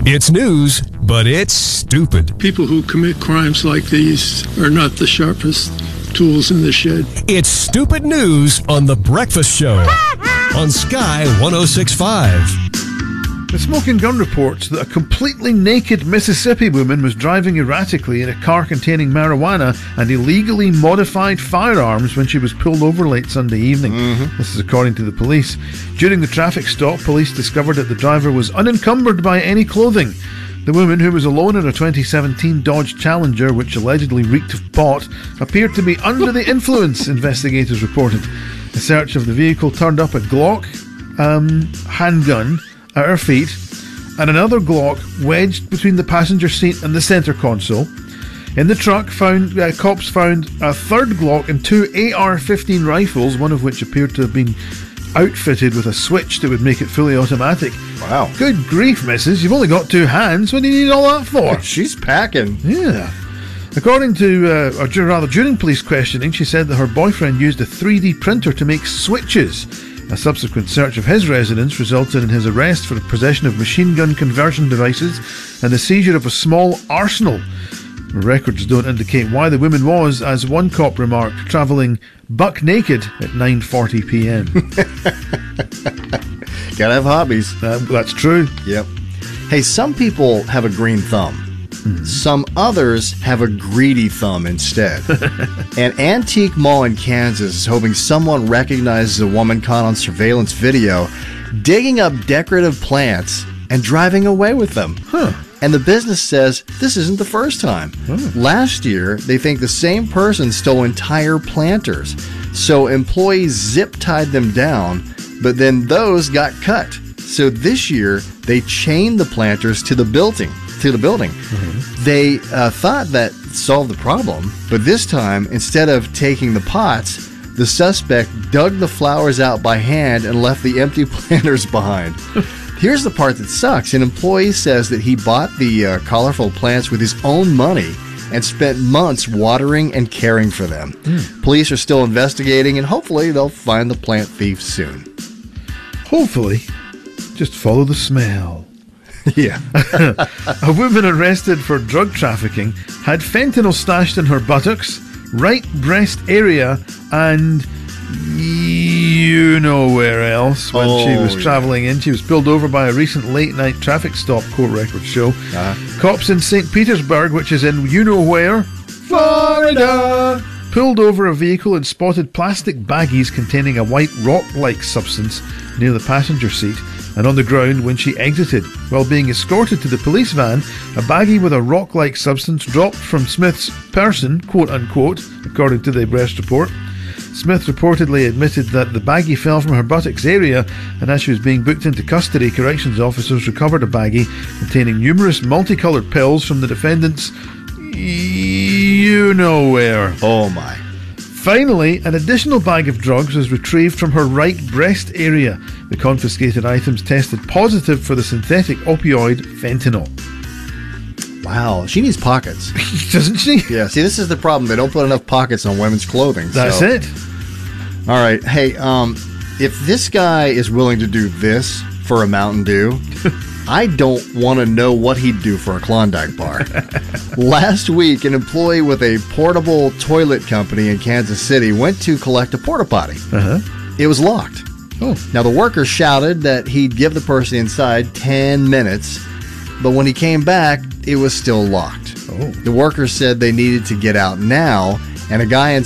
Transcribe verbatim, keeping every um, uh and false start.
It's news, but it's stupid. People who commit crimes like these are not the sharpest tools in the shed. It's stupid news on The Breakfast Show on Sky one oh six point five. The Smoking Gun reports that a completely naked Mississippi woman was driving erratically in a car containing marijuana and illegally modified firearms when she was pulled over late Sunday evening. Mm-hmm. This is according to the police. During the traffic stop, police discovered that the driver was unencumbered by any clothing. The woman, who was alone in a twenty seventeen Dodge Challenger, which allegedly reeked of pot, appeared to be under the influence, investigators reported. A search of the vehicle turned up a Glock um, handgun at her feet and another Glock wedged between the passenger seat and the centre console. In the truck, found uh, cops found a third Glock and two A R fifteen rifles, one of which appeared to have been outfitted with a switch that would make it fully automatic. Wow. Good grief, missus. You've only got two hands. What do you need all that for? She's packing. Yeah. According to, uh, or rather during police questioning, she said that her boyfriend used a three D printer to make switches. A subsequent search of his residence resulted in his arrest for possession of machine gun conversion devices and the seizure of a small arsenal. Records don't indicate why the woman was, as one cop remarked, travelling buck naked at nine forty p.m. Gotta have hobbies. Uh, that's true. Yep. Hey, some people have a green thumb. Mm-hmm. Some others have a greedy thumb instead. An antique mall in Kansas is hoping someone recognizes a woman caught on surveillance video digging up decorative plants and driving away with them. Huh. And the business says this isn't the first time. Oh. Last year, they think the same person stole entire planters. So employees zip-tied them down, but then those got cut. So this year, they chained the planters to the building. To the building. Mm-hmm. They uh, thought that solved the problem, but this time, instead of taking the pots, the suspect dug the flowers out by hand and left the empty planters behind. Here's the part that sucks. An employee says that he bought the uh, colorful plants with his own money and spent months watering and caring for them. Mm. Police are still investigating, and hopefully they'll find the plant thief soon. Hopefully. Just follow the smell. Yeah. A woman arrested for drug trafficking had fentanyl stashed in her buttocks, right breast area, and you know where else when oh, she was yeah. travelling in. She was pulled over by a recent late-night traffic stop, court records show. Uh-huh. Cops in Saint Petersburg, which is in you know where, Florida, pulled over a vehicle and spotted plastic baggies containing a white rock-like substance near the passenger seat and on the ground when she exited. While being escorted to the police van, a baggie with a rock-like substance dropped from Smith's person, quote-unquote, according to the arrest report. Smith reportedly admitted that the baggie fell from her buttocks area, and as she was being booked into custody, corrections officers recovered a baggie containing numerous multicoloured pills from the defendant's you know where. Oh my. Finally, an additional bag of drugs was retrieved from her right breast area. The confiscated items tested positive for the synthetic opioid fentanyl. Wow, she needs pockets. Doesn't she? Yeah, see, this is the problem. They don't put enough pockets on women's clothing. That's so. it. All right. Hey, um, if this guy is willing to do this for a Mountain Dew, I don't want to know what he'd do for a Klondike bar. Last week, an employee with a portable toilet company in Kansas City went to collect a porta potty. Uh-huh. It was locked. Oh. Now, the worker shouted that he'd give the person inside ten minutes, but when he came back, it was still locked. Oh. The worker said they needed to get out now, and a guy in